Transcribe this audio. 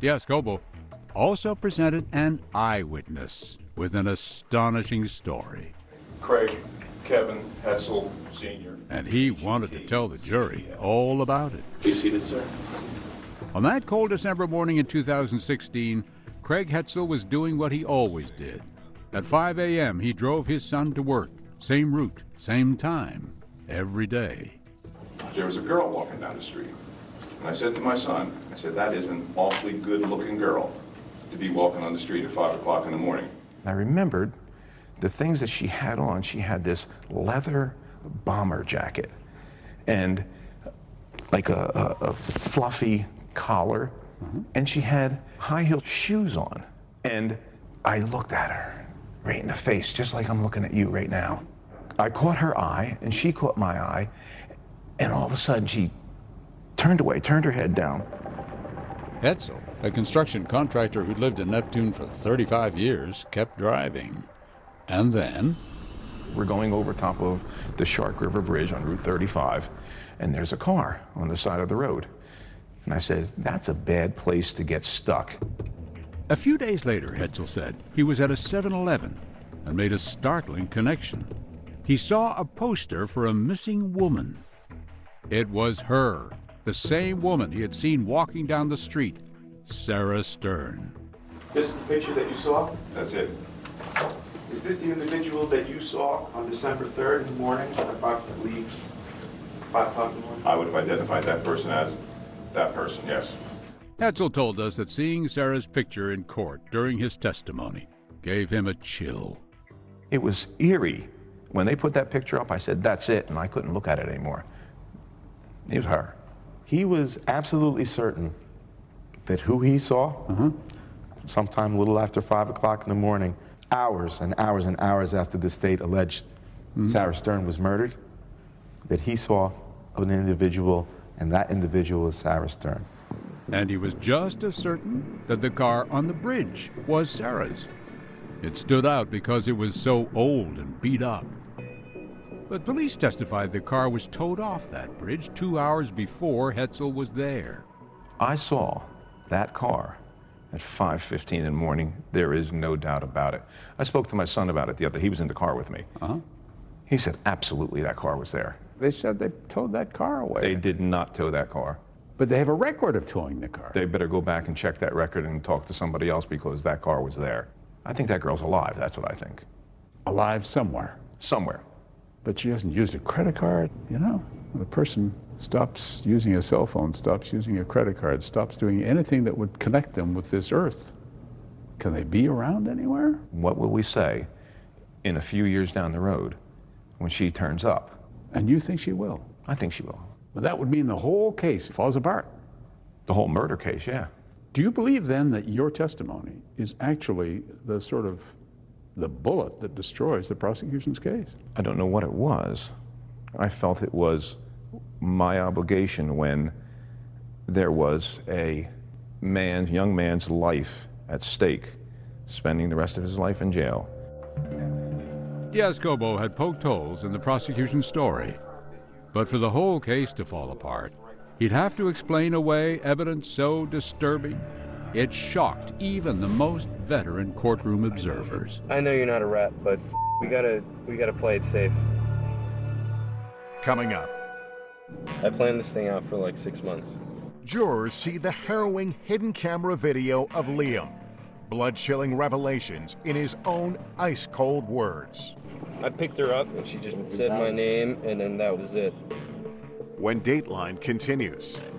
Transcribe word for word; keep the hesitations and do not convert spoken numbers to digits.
Diaz Cobo also presented an eyewitness with an astonishing story. Craig Kevin Hetzel, Senior And he wanted to tell the jury all about it. Be seated, sir. On that cold December morning in two thousand sixteen, Craig Hetzel was doing what he always did. At five a.m., he drove his son to work. Same route, same time, every day. There was a girl walking down the street. And I said to my son, I said, that is an awfully good-looking girl to be walking on the street at five o'clock in the morning. I remembered the things that she had on. She had this leather bomber jacket and like a, a, a fluffy collar, mm-hmm. and she had high-heeled shoes on. And I looked at her right in the face, just like I'm looking at you right now. I caught her eye, and she caught my eye, and all of a sudden she turned away, turned her head down. Hetzel, a construction contractor who lived in Neptune for thirty-five years, kept driving. And then... We're going over top of the Shark River Bridge on Route thirty-five, and there's a car on the side of the road. And I said, that's a bad place to get stuck. A few days later, Hetzel said, he was at a seven eleven and made a startling connection. He saw a poster for a missing woman. It was her, the same woman he had seen walking down the street, Sarah Stern. This is the picture that you saw? That's it. Is this the individual that you saw on December third in the morning, at approximately five o'clock in the morning? I would have identified that person as that person, yes. Hetzel told us that seeing Sarah's picture in court during his testimony gave him a chill. It was eerie. When they put that picture up, I said, that's it, and I couldn't look at it anymore. It was her. He was absolutely certain that who he saw, mm-hmm. sometime a little after five o'clock in the morning, hours and hours and hours after the state alleged mm-hmm. Sarah Stern was murdered, that he saw an individual, and that individual was Sarah Stern. And he was just as certain that the car on the bridge was Sarah's. It stood out because it was so old and beat up. But police testified the car was towed off that bridge two hours before Hetzel was there. I saw that car at five fifteen in the morning. There is no doubt about it. I spoke to my son about it the other day. He was in the car with me. Uh-huh. He said, absolutely, that car was there. They said they towed that car away. They did not tow that car. But they have a record of towing the car. They better go back and check that record and talk to somebody else because that car was there. I think that girl's alive, that's what I think. Alive somewhere? Somewhere. But she hasn't used a credit card, you know? When a person stops using a cell phone, stops using a credit card, stops doing anything that would connect them with this earth, can they be around anywhere? What will we say in a few years down the road when she turns up? And you think she will? I think she will. Well, that would mean the whole case falls apart. The whole murder case, yeah. Do you believe then that your testimony is actually the sort of the bullet that destroys the prosecution's case? I don't know what it was. I felt it was my obligation when there was a man, young man's life at stake, spending the rest of his life in jail. Diaz Cobo had poked holes in the prosecution's story. But for the whole case to fall apart, he'd have to explain away evidence so disturbing it shocked even the most veteran courtroom observers. I know you're not a rat, but we gotta we gotta play it safe. Coming up. I planned this thing out for like six months. Jurors see the harrowing hidden camera video of Liam. Blood-chilling revelations in his own ice-cold words. I picked her up and she just said my name and then that was it. When Dateline continues.